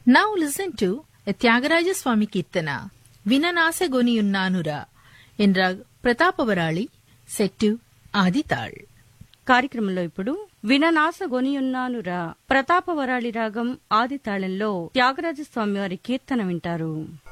Now listen to a Tyagaraja Swami Kirtana, Vinanasegoniyunnanuра, in Rag Pratapavarali, set to Adital. కార్యక్రమంలో ఇప్పుడు విననాసగొనియున్నానురా ప్రతాపవరాళి రాగం ఆదితాళంలో త్యాగరాజస్వామి వారి కీర్తన వింటారు.